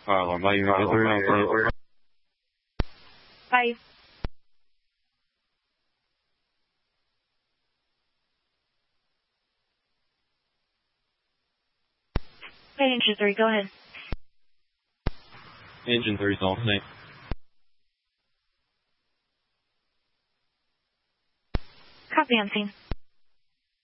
fire alarm. Bye. Hey, Engine 3, go ahead. Engine 3 is on scene. Copy on scene.